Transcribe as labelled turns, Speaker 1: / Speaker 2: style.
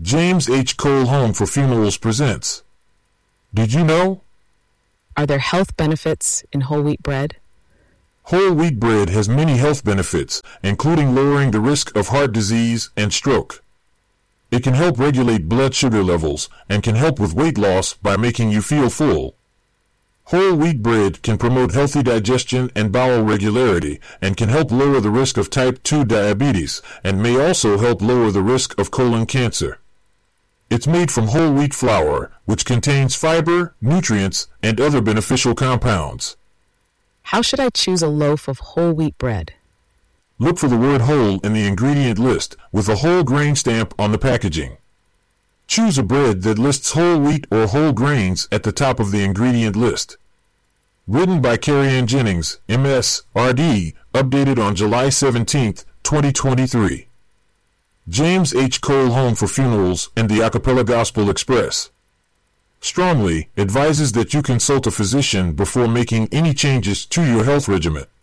Speaker 1: James H. Cole Home for Funerals presents. Did you know?
Speaker 2: Are there health benefits in whole wheat bread?
Speaker 1: Whole wheat bread has many health benefits, including lowering the risk of heart disease and stroke. It can help regulate blood sugar levels and can help with weight loss by making you feel full. Whole wheat bread can promote healthy digestion and bowel regularity and can help lower the risk of type 2 diabetes and may also help lower the risk of colon cancer. It's made from whole wheat flour, which contains fiber, nutrients, and other beneficial compounds.
Speaker 2: How should I choose a loaf of whole wheat bread?
Speaker 1: Look for the word whole in the ingredient list with a whole grain stamp on the packaging. Choose a bread that lists whole wheat or whole grains at the top of the ingredient list. Written by Carrie Ann Jennings, M.S., R.D., updated on July 17, 2023. James H. Cole Home for Funerals and the Acapella Gospel Express strongly advises that you consult a physician before making any changes to your health regimen.